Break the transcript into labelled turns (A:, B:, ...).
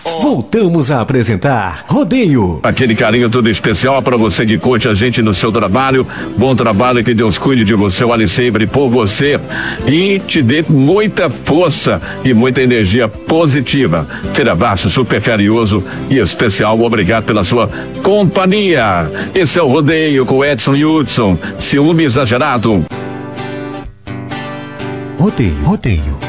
A: Voltamos a apresentar Rodeio.
B: Aquele carinho todo especial para você que curte a gente no seu trabalho. Bom trabalho, que Deus cuide de você, olhe sempre por você e te dê muita força e muita energia positiva. Aquele abraço super carinhoso e especial. Obrigado pela sua companhia. Esse é o Rodeio com Edson e Hudson. Ciúme exagerado.
A: Rodeio.